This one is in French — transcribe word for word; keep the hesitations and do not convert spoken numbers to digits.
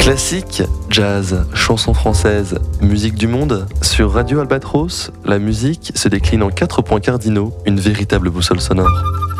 Classique, jazz, chansons françaises, musique du monde. Sur Radio Albatros, la musique se décline en quatre points cardinaux, une véritable boussole sonore.